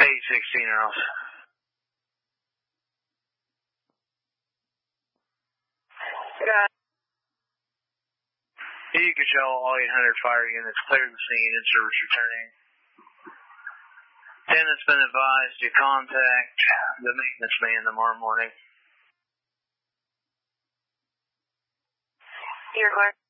816 Earls. Got it. You control all 800 fire units, clear the scene and service returning. Tenant's been advised to contact the maintenance man tomorrow morning. You're clear.